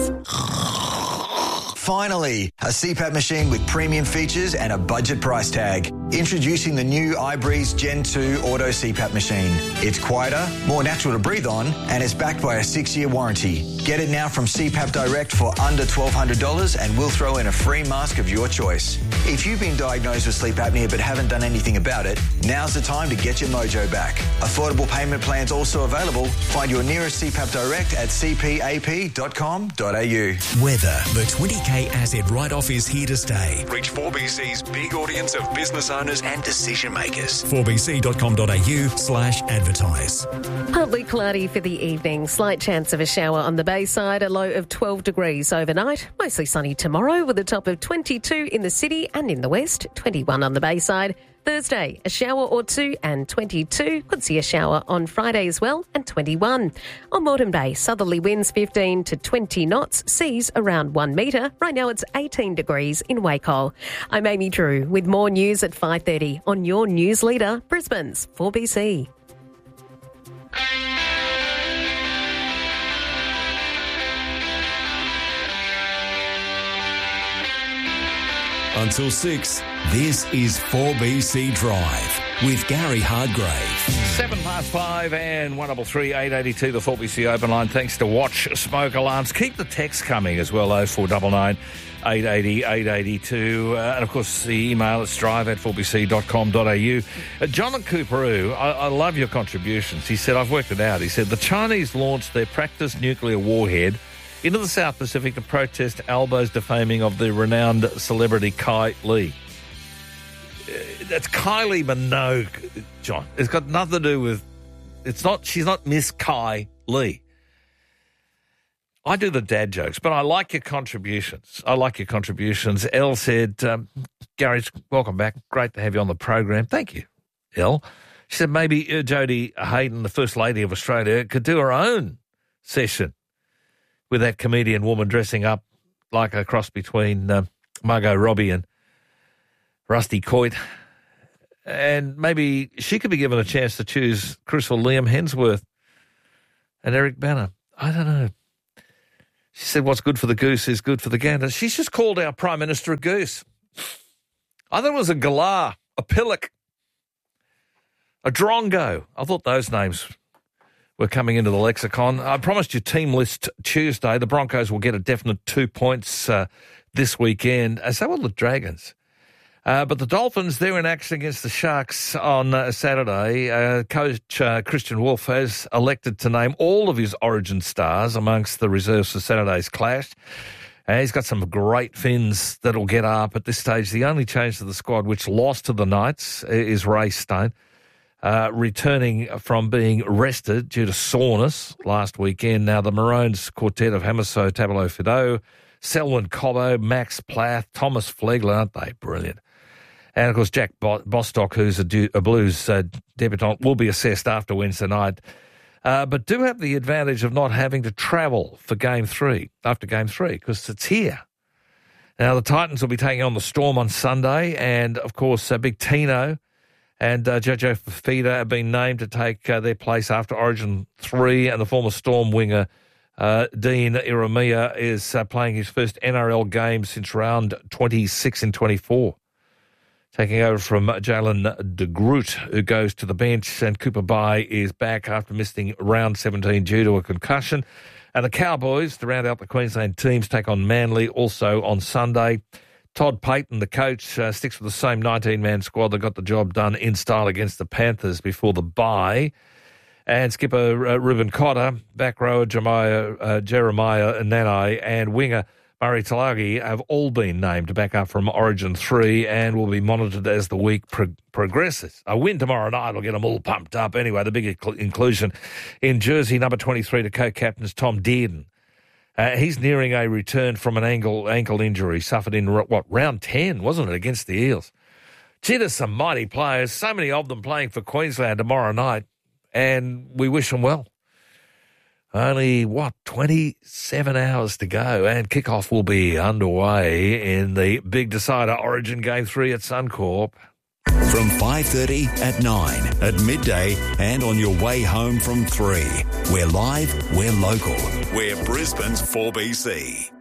[SPEAKER 26] Finally, a CPAP machine with premium features and a budget price tag. Introducing the new iBreeze Gen 2 Auto CPAP machine. It's quieter, more natural to breathe on, and it's backed by a 6-year warranty. Get it now from CPAP Direct for under $1,200 and we'll throw in a free mask of your choice. If you've been diagnosed with sleep apnea but haven't done anything about it, now's the time to get your mojo back. Affordable payment plans also available. Find your nearest CPAP Direct at cpap.com.au.
[SPEAKER 13] Weather. The 20K asset write-off is here to stay. Reach 4BC's big audience of business owners and decision makers. 4bc.com.au/advertise.
[SPEAKER 10] Partly cloudy for the evening. Slight chance of a shower on the Bayside. A low of 12 degrees overnight. Mostly sunny tomorrow with a top of 22 in the city and in the west. 21 on the Bayside. Thursday, a shower or two and 22. Could see a shower on Friday as well and 21. On Moreton Bay, southerly winds 15 to 20 knots, seas around 1 metre. Right now it's 18 degrees in Wacol. I'm Amy Drew with more news at 5:30 on your news leader, Brisbane's 4BC.
[SPEAKER 13] Until 6, this is 4BC Drive with Gary Hardgrave.
[SPEAKER 14] 5:07 and 133 882, the 4BC open line. Thanks to Watch Smoke Alarms. Keep the text coming as well, 0499 880 882. And of course, the email is drive@4bc.com.au. John and Cooperoo, I love your contributions. He said, I've worked it out. He said, the Chinese launched their practice nuclear warhead into the South Pacific to protest Albo's defaming of the renowned celebrity Kai Lee. That's Kylie Minogue, John. It's got nothing to do with... She's not Miss Kai Lee. I do the dad jokes, but I like your contributions. Elle said, Gary, welcome back. Great to have you on the program. Thank you, Elle. She said maybe Jodie Hayden, the First Lady of Australia, could do her own session with that comedian woman dressing up like a cross between Margot Robbie and Rusty Coit. And maybe she could be given a chance to choose Chris or Liam Hemsworth and Eric Bana. I don't know. She said what's good for the goose is good for the gander. She's just called our Prime Minister a goose. I thought it was a galah, a pillock, a drongo. I thought those names were coming into the lexicon. I promised you team list Tuesday. The Broncos will get a definite 2 points this weekend, as so will the Dragons. But the Dolphins, they're in action against the Sharks on Saturday. Coach Christian Wolf has elected to name all of his Origin stars amongst the reserves for Saturday's clash. He's got some great Finns that'll get up at this stage. The only change to the squad which lost to the Knights is Ray Stone. Returning from being rested due to soreness last weekend. Now, the Maroons quartet of Hamiso Tabalo-Fidow, Selwyn Cobbo, Max Plath, Thomas Flegler, aren't they brilliant? And, of course, Jack Bostock, who's a Blues debutant, will be assessed after Wednesday night, but do have the advantage of not having to travel for Game 3, after Game 3, because it's here. Now, the Titans will be taking on the Storm on Sunday, and, of course, Big Tino and Jojo Fifita have been named to take their place after Origin 3, and the former Storm winger Dean Ieremia is playing his first NRL game since round 26 in 24, taking over from Jalen de Groot, who goes to the bench, and Cooper Bai is back after missing round 17 due to a concussion. And the Cowboys, to round out the Queensland teams, take on Manly also on Sunday. Todd Payton, the coach, sticks with the same 19-man squad that got the job done in style against the Panthers before the bye. And skipper Ruben Cotter, back rower Jeremiah Nanai, and winger Murray Talagi have all been named to back up from Origin 3 and will be monitored as the week progresses. A win tomorrow night will get them all pumped up. Anyway, the big inclusion in jersey number 23 to co-captains Tom Dearden. He's nearing a return from an ankle injury suffered in, round 10, wasn't it, against the Eels? Gee, there's some mighty players, so many of them playing for Queensland tomorrow night, and we wish them well. Only, 27 hours to go, and kickoff will be underway in the big decider Origin Game 3 at Suncorp.
[SPEAKER 13] From 5:30 at 9, at midday, and on your way home from 3. We're live, we're local. We're Brisbane's 4BC.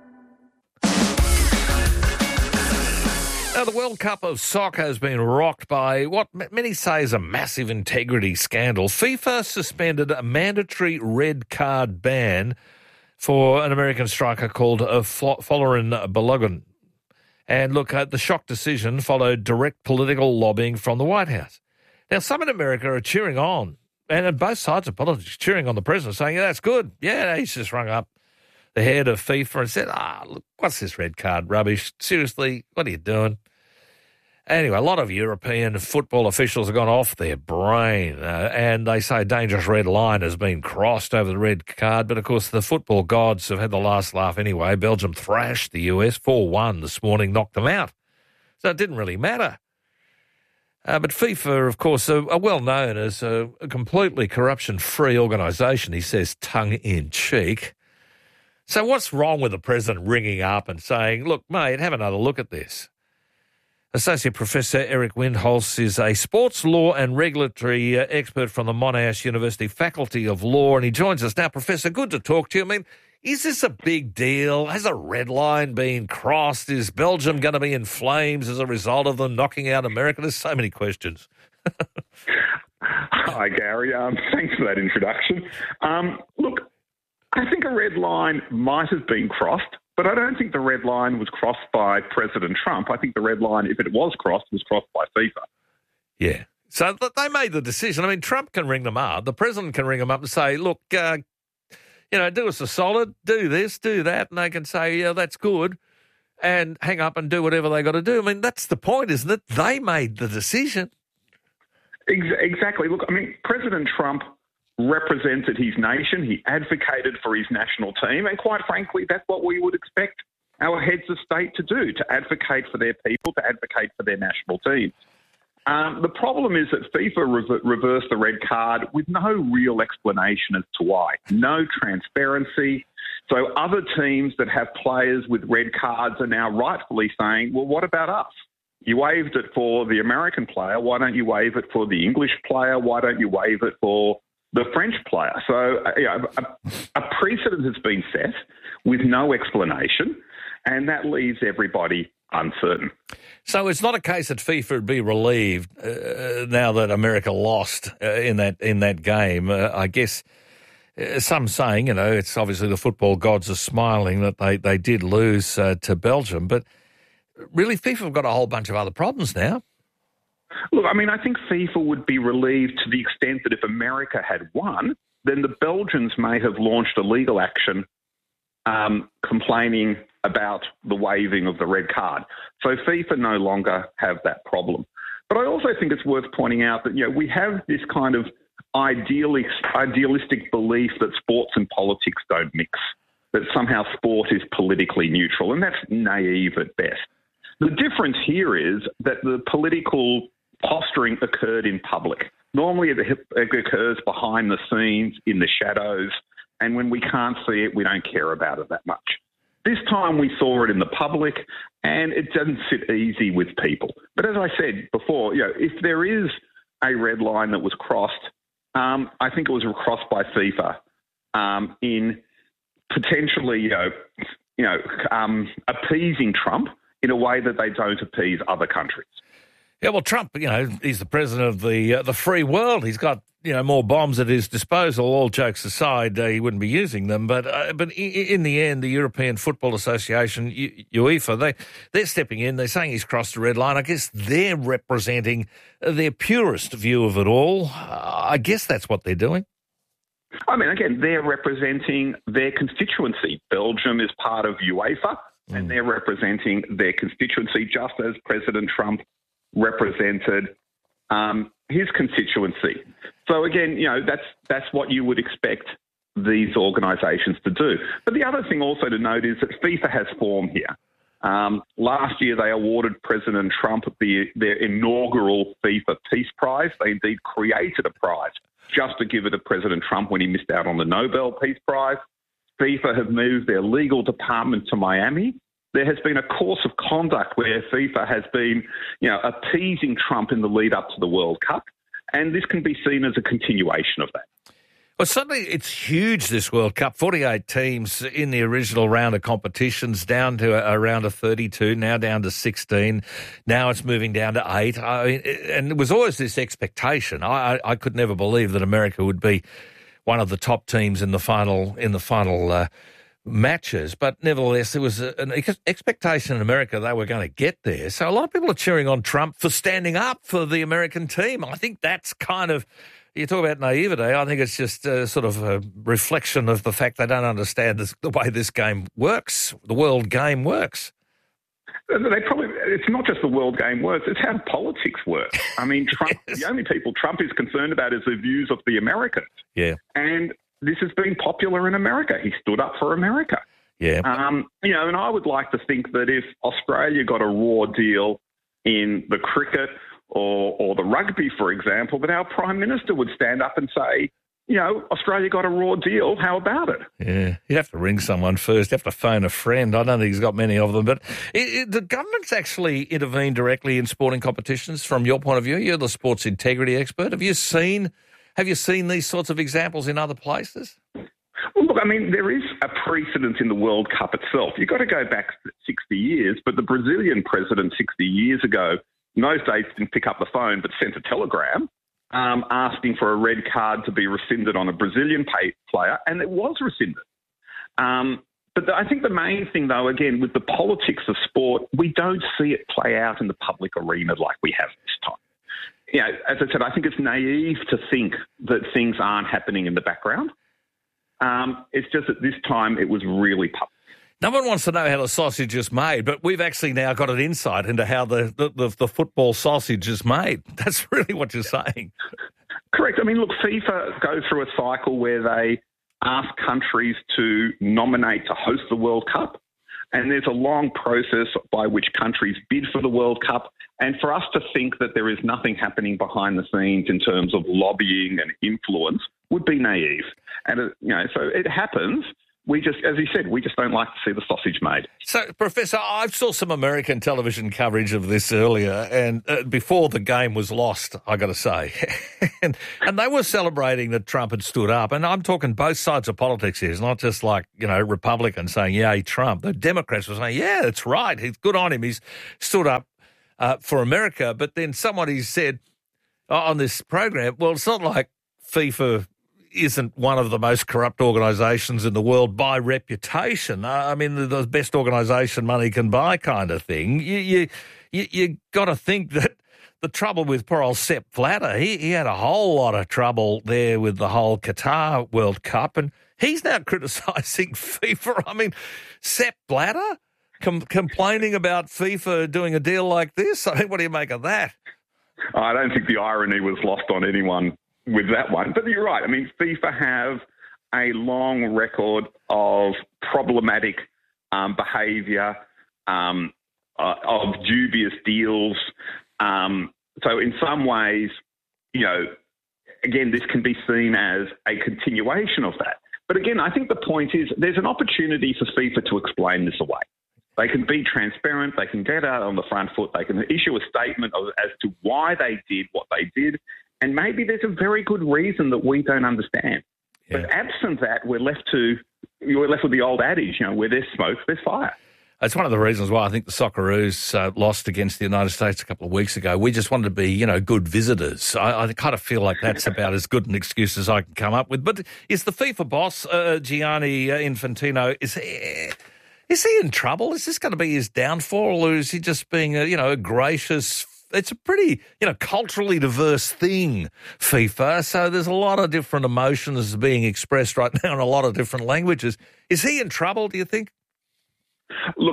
[SPEAKER 14] Now, the World Cup of Soccer has been rocked by what many say is a massive integrity scandal. FIFA suspended a mandatory red card ban for an American striker called Folarin Balogun. And look, the shock decision followed direct political lobbying from the White House. Now, some in America are cheering on, and on both sides of politics, cheering on the president, saying, yeah, that's good. Yeah, he's just rung up the head of FIFA and said, look, what's this red card rubbish? Seriously, what are you doing? Anyway, a lot of European football officials have gone off their brain, and they say a dangerous red line has been crossed over the red card. But, of course, the football gods have had the last laugh anyway. Belgium thrashed the US 4-1 this morning, knocked them out. So it didn't really matter. But FIFA, of course, are well known as a completely corruption-free organisation, he says tongue-in-cheek. So what's wrong with the president ringing up and saying, look, mate, have another look at this? Associate Professor Eric Windholz is a sports law and regulatory expert from the Monash University Faculty of Law, and he joins us now. Professor, good to talk to you. I mean, Is this a big deal? Has a red line been crossed? Is Belgium going to be in flames as a result of them knocking out America? There's so many questions.
[SPEAKER 5] Hi, Gary. Thanks for that introduction. Look, I think a red line might have been crossed, but I don't think the red line was crossed by President Trump. I think the red line, if it was crossed by FIFA.
[SPEAKER 14] Yeah. So they made the decision. I mean, Trump can ring them up. The president can ring them up and say, look, do us a solid, do this, do that. And they can say, yeah, that's good, and hang up and do whatever they got to do. I mean, that's the point, isn't it? They made the decision.
[SPEAKER 5] Exactly. Look, I mean, President Trump represented his nation. He advocated for his national team. And quite frankly, that's what we would expect our heads of state to do, to advocate for their people, to advocate for their national teams. The problem is that FIFA reversed the red card with no real explanation as to why. No transparency. So other teams that have players with red cards are now rightfully saying, well, what about us? You waived it for the American player. Why don't you waive it for the English player? Why don't you waive it for the French player? So a precedent has been set with no explanation, and that leaves everybody uncertain.
[SPEAKER 14] So it's not a case that FIFA would be relieved now that America lost in that game. I guess some saying, it's obviously the football gods are smiling that they did lose to Belgium, but really, FIFA have got a whole bunch of other problems now.
[SPEAKER 5] Look, I mean, I think FIFA would be relieved to the extent that if America had won, then the Belgians may have launched a legal action complaining about the waiving of the red card. So FIFA no longer have that problem. But I also think it's worth pointing out that, we have this kind of idealistic belief that sports and politics don't mix, that somehow sport is politically neutral, and that's naive at best. The difference here is that the political posturing occurred in public. Normally it occurs behind the scenes, in the shadows, and when we can't see it, we don't care about it that much. This time we saw it in the public, and it doesn't sit easy with people. But as I said before, if there is a red line that was crossed, I think it was crossed by FIFA in potentially, appeasing Trump in a way that they don't appease other countries.
[SPEAKER 14] Yeah, well, Trump, he's the president of the free world. He's got, more bombs at his disposal. All jokes aside, he wouldn't be using them. But in the end, the European Football Association, UEFA, they're stepping in. They're saying he's crossed the red line. I guess they're representing their purest view of it all. I guess that's what they're doing.
[SPEAKER 5] I mean, again, they're representing their constituency. Belgium is part of UEFA, and they're representing their constituency, just as President Trump represented his constituency. So again, that's what you would expect these organisations to do. But the other thing also to note is that FIFA has form here. Last year, they awarded President Trump their inaugural FIFA Peace Prize. They indeed created a prize just to give it to President Trump when he missed out on the Nobel Peace Prize. FIFA have moved their legal department to Miami. There has been a course of conduct where FIFA has been, appeasing Trump in the lead up to the World Cup, and this can be seen as a continuation of that.
[SPEAKER 14] Well, suddenly it's huge, this World Cup. 48 teams in the original round of competitions, down to a round of 32, now down to 16. Now it's moving down to 8. And it was always this expectation. I could never believe that America would be one of the top teams in the final matches. But nevertheless, there was an expectation in America they were going to get there. So a lot of people are cheering on Trump for standing up for the American team. I think that's kind of... You talk about naivete. I think it's just sort of a reflection of the fact they don't understand the way this game works, the world game works.
[SPEAKER 5] It's not just the world game works, it's how politics work. I mean, Trump, yes. The only people Trump is concerned about is the views of the Americans.
[SPEAKER 14] Yeah.
[SPEAKER 5] And this has been popular in America. He stood up for America.
[SPEAKER 14] Yeah.
[SPEAKER 5] And I would like to think that if Australia got a raw deal in the cricket or the rugby, for example, that our Prime Minister would stand up and say, Australia got a raw deal, how about it?
[SPEAKER 14] Yeah, you'd have to ring someone first, you have to phone a friend. I don't think he's got many of them, but the government's actually intervened directly in sporting competitions from your point of view. You're the sports integrity expert. Have you seen these sorts of examples in other places?
[SPEAKER 5] Look, I mean, there is a precedent in the World Cup itself. You've got to go back 60 years, but the Brazilian president 60 years ago, in those days, didn't pick up the phone but sent a telegram asking for a red card to be rescinded on a Brazilian player, and it was rescinded. But I think the main thing, though, again, with the politics of sport, we don't see it play out in the public arena like we have this time. You know, as I said, I think it's naive to think that things aren't happening in the background. It's just that this time it was really public.
[SPEAKER 14] No one wants to know how the sausage is made, but we've actually now got an insight into how the football sausage is made. That's really what you're saying.
[SPEAKER 5] Correct. I mean, look, FIFA go through a cycle where they ask countries to nominate to host the World Cup, and there's a long process by which countries bid for the World Cup. And for us to think that there is nothing happening behind the scenes in terms of lobbying and influence would be naive. And, so it happens. We just, as you said, we just don't like to see the sausage made.
[SPEAKER 14] So, Professor, I saw some American television coverage of this earlier, and before the game was lost, I got to say. and they were celebrating that Trump had stood up. And I'm talking both sides of politics here. It's not just like, Republicans saying, yay, Trump. The Democrats were saying, yeah, that's right. He's good on him. He's stood up for America. But then somebody said on this program, well, it's not like FIFA isn't one of the most corrupt organisations in the world by reputation. I mean, the best organisation money can buy kind of thing. You got to think that the trouble with poor old Sepp Blatter, he had a whole lot of trouble there with the whole Qatar World Cup, and he's now criticising FIFA. I mean, Sepp Blatter complaining about FIFA doing a deal like this? I mean, what do you make of that?
[SPEAKER 5] I don't think the irony was lost on anyone with that one. But you're right. I mean, FIFA have a long record of problematic behaviour, of dubious deals. So in some ways, again, this can be seen as a continuation of that. But again, I think the point is there's an opportunity for FIFA to explain this away. They can be transparent. They can get out on the front foot. They can issue a statement as to why they did what they did. And maybe there's a very good reason that we don't understand. Yeah. But absent that, you're left with the old adage, where there's smoke, there's fire.
[SPEAKER 14] It's one of the reasons why I think the Socceroos lost against the United States a couple of weeks ago. We just wanted to be, good visitors. I kind of feel like that's about as good an excuse as I can come up with. But is the FIFA boss, Gianni Infantino, is he in trouble? Is this going to be his downfall, or is he just being a gracious? It's a pretty, culturally diverse thing, FIFA. So there's a lot of different emotions being expressed right now in a lot of different languages. Is he in trouble, do you think?
[SPEAKER 5] Look,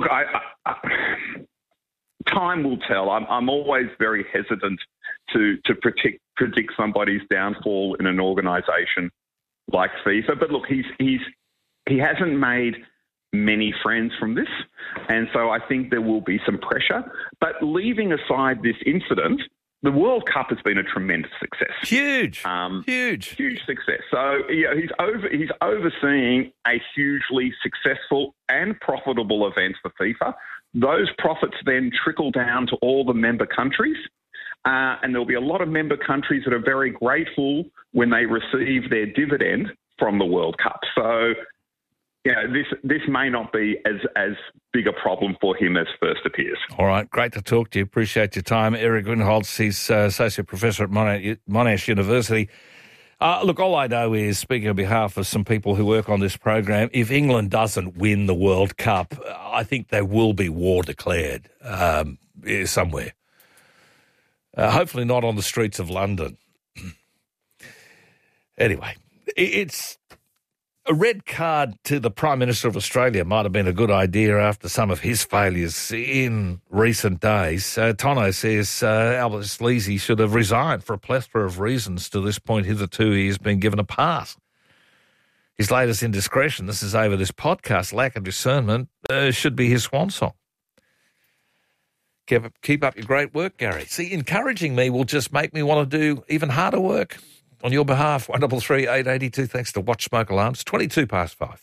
[SPEAKER 5] time will tell. I'm always very hesitant to predict somebody's downfall in an organisation like FIFA. But look, he hasn't made many friends from this, and so I think there will be some pressure. But leaving aside this incident, the World Cup has been a tremendous success.
[SPEAKER 14] Huge
[SPEAKER 5] success. So he's overseeing a hugely successful and profitable event for FIFA. Those profits then trickle down to all the member countries, and there'll be a lot of member countries that are very grateful when they receive their dividend from the World Cup. So this may not be as big a problem for him as first appears.
[SPEAKER 14] All right, great to talk to you. Appreciate your time. Eric Winholtz, he's Associate Professor at Monash University. Look, all I know is, speaking on behalf of some people who work on this program, if England doesn't win the World Cup, I think there will be war declared somewhere. Hopefully not on the streets of London. Anyway, it's... A red card to the Prime Minister of Australia might have been a good idea after some of his failures in recent days. Tono says Albert Sleazy should have resigned for a plethora of reasons. To this point, hitherto, he has been given a pass. His latest indiscretion, this is over this podcast, lack of discernment, should be his swan song. Keep up your great work, Gary. See, encouraging me will just make me want to do even harder work. On your behalf, 133 882, thanks to Watch Smoke Alarms, 22 past 5.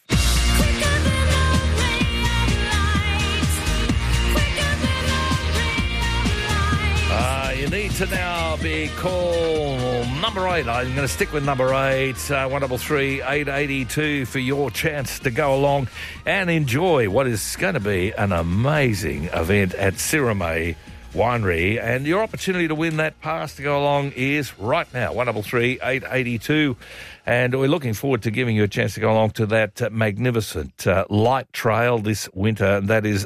[SPEAKER 14] You need to now be call number 8. I'm going to stick with number 8, 133 882 for your chance to go along and enjoy what is going to be an amazing event at Sirame Winery. And your opportunity to win that pass to go along is right now, 133 882. And we're looking forward to giving you a chance to go along to that magnificent light trail this winter, and that is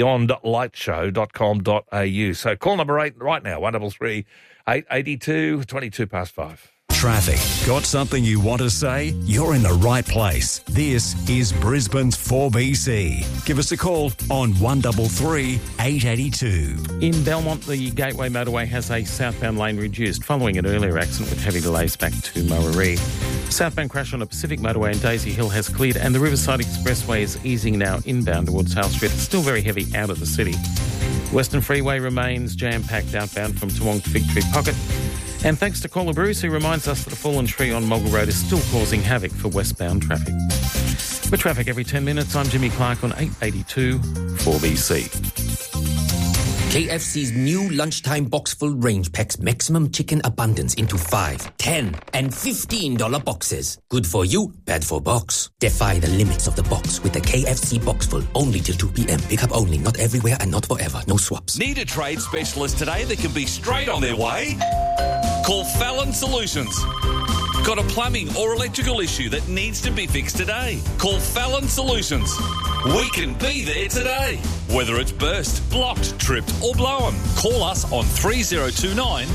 [SPEAKER 14] beyondlightshow.com.au. So call number 8 right now, 133 882, 22 past 5.
[SPEAKER 13] Traffic. Got something you want to say? You're in the right place. This is Brisbane's 4BC. Give us a call on 133 882.
[SPEAKER 3] In Belmont, the Gateway Motorway has a southbound lane reduced following an earlier accident with heavy delays back to Murray. Southbound crash on the Pacific Motorway in Daisy Hill has cleared, and the Riverside Expressway is easing now inbound towards Hale Street. It's still very heavy out of the city. Western Freeway remains jam-packed outbound from Toowong to Fig Tree Pocket. And thanks to Caller Bruce, who reminds us that a fallen tree on Mogul Road is still causing havoc for westbound traffic. With traffic every 10 minutes, I'm Jimmy Clark on 882 4BC.
[SPEAKER 7] KFC's new lunchtime box full range packs maximum chicken abundance into 5, 10 and $15 boxes. Good for you, bad for box. Defy the limits of the box with the KFC box full only till 2 p.m. Pick up only, not everywhere and not forever. No swaps.
[SPEAKER 18] Need a trade specialist today that can be straight on their way? Call Fallon Solutions. Got a plumbing or electrical issue that needs to be fixed today? Call Fallon Solutions. We can be there today. Whether it's burst, blocked, tripped or blown, call us on 3029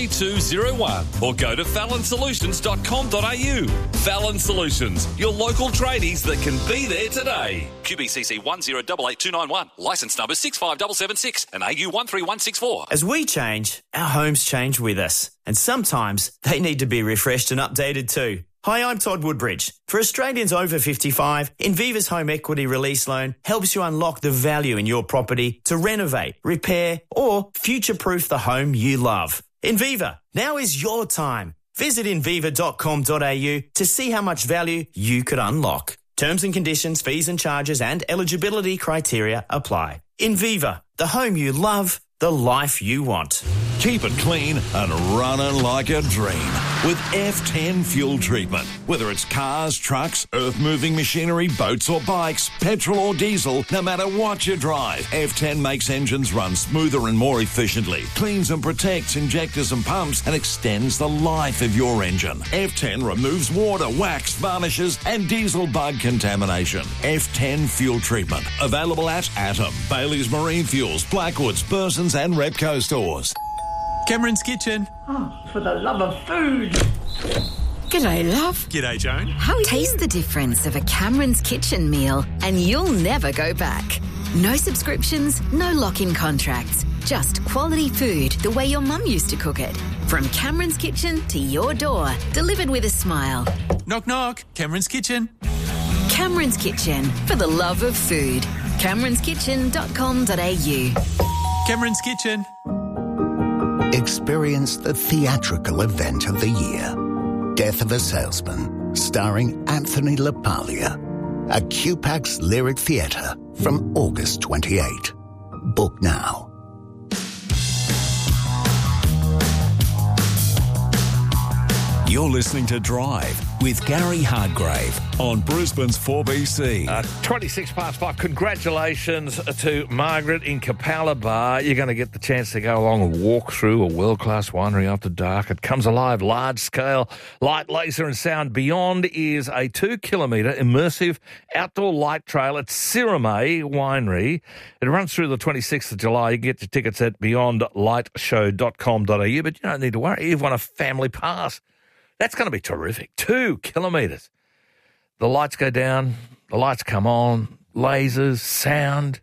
[SPEAKER 18] 3201 or go to fallonsolutions.com.au. Fallon Solutions, your local tradies that can be there today. QBCC 1088291, licence number 65776 and AU 13164.
[SPEAKER 19] As we change, our homes change with us. And sometimes they need to be refreshed and updated too. Hi, I'm Todd Woodbridge. For Australians over 55, Inviva's Home Equity Release Loan helps you unlock the value in your property to renovate, repair or future-proof the home you love. Inviva, now is your time. Visit inviva.com.au to see how much value you could unlock. Terms and conditions, fees and charges and eligibility criteria apply. Inviva, the home you love, the life you want.
[SPEAKER 4] Keep it clean and running like a dream with F10 fuel treatment. Whether it's cars, trucks, earth-moving machinery, boats or bikes, petrol or diesel, no matter what you drive, F10 makes engines run smoother and more efficiently, cleans and protects injectors and pumps, and extends the life of your engine. F10 removes water, wax, varnishes and diesel bug contamination. F10 fuel treatment. Available at Atom, Bailey's Marine Fuels, Blackwoods, Burson's and Repco stores.
[SPEAKER 20] Cameron's Kitchen.
[SPEAKER 21] Oh, for the love of food.
[SPEAKER 20] G'day, love. G'day, Joan.
[SPEAKER 22] Taste the difference of a Cameron's Kitchen meal and you'll never go back. No subscriptions, no lock-in contracts. Just quality food the way your mum used to cook it. From Cameron's Kitchen to your door, delivered with a smile.
[SPEAKER 20] Knock, knock. Cameron's Kitchen.
[SPEAKER 22] Cameron's Kitchen, for the love of food. Cameron'sKitchen.com.au.
[SPEAKER 20] Cameron's Kitchen.
[SPEAKER 27] Experience the theatrical event of the year. Death of a Salesman, starring Anthony LaPaglia. At QPAX Lyric Theatre from August 28. Book now.
[SPEAKER 13] You're listening to Drive with Gary Hardgrave on Brisbane's 4BC.
[SPEAKER 14] 26 past 5. Congratulations to Margaret in Kapala Bar. You're going to get the chance to go along and walk through a world-class winery after dark. It comes alive, large-scale, light, laser and sound. Beyond is a 2-kilometre immersive outdoor light trail at Sirame Winery. It runs through the 26th of July. You can get your tickets at beyondlightshow.com.au, but you don't need to worry. You've won a family pass. That's going to be terrific. 2 kilometres. The lights go down, the lights come on, lasers, sound.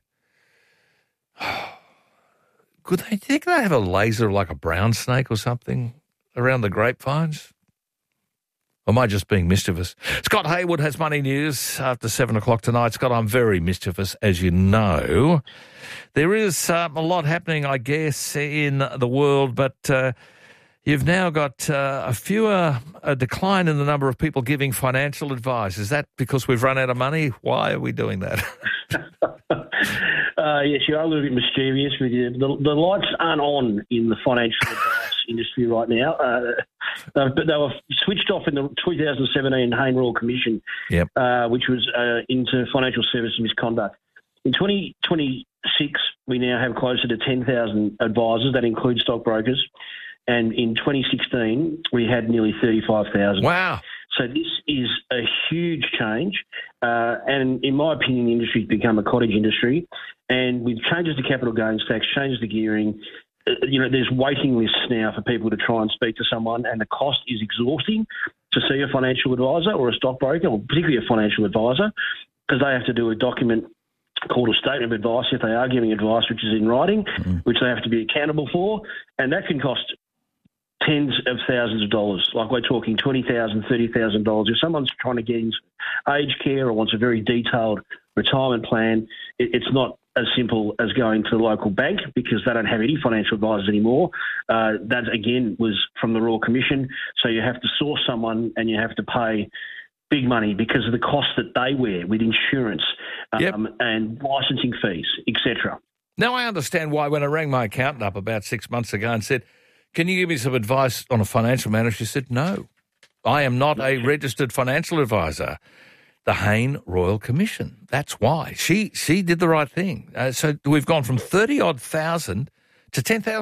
[SPEAKER 14] Do you think they have a laser like a brown snake or something around the grapevines? Or am I just being mischievous? Scott Hayward has money news after 7 o'clock tonight. Scott, I'm very mischievous, as you know. There is a lot happening, I guess, in the world, but you've now got a decline in the number of people giving financial advice. Is that because we've run out of money? Why are we doing that?
[SPEAKER 28] Yes, you are a little bit mischievous with you. The lights aren't on in the financial advice
[SPEAKER 1] industry right now. But they were switched off in the 2017 Hayne Royal Commission, which was into financial services misconduct. In 2026, we now have closer to 10,000 advisors. That includes stockbrokers. And in 2016, we had nearly 35,000.
[SPEAKER 14] Wow.
[SPEAKER 1] So this is a huge change. And in my opinion, the industry's become a cottage industry. And with changes to capital gains tax, changes to gearing, there's waiting lists now for people to try and speak to someone, and the cost is exhausting to see a financial advisor or a stockbroker, or particularly a financial advisor, because they have to do a document called a statement of advice if they are giving advice, which is in writing, which they have to be accountable for, and that can cost tens of thousands of dollars. Like we're talking $20,000, $30,000. If someone's trying to get into aged care or wants a very detailed retirement plan, it's not as simple as going to the local bank because they don't have any financial advisors anymore. That, again, was from the Royal Commission. So you have to source someone and you have to pay big money because of the costs that they wear with insurance and licensing fees, etc.
[SPEAKER 14] Now I understand why when I rang my accountant up about 6 months ago and said, can you give me some advice on a financial matter? She said, no, I am not a registered financial advisor. The Hayne Royal Commission. That's why. She did the right thing. So we've gone from 30,000 to 10,000.